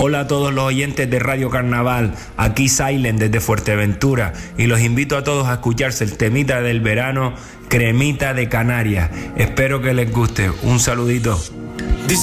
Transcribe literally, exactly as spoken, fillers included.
Hola a todos los oyentes de Radio Carnaval, aquí Silent desde Fuerteventura y los invito a todos a escucharse el temita del verano, Cremita de Canarias. Espero que les guste. Un saludito.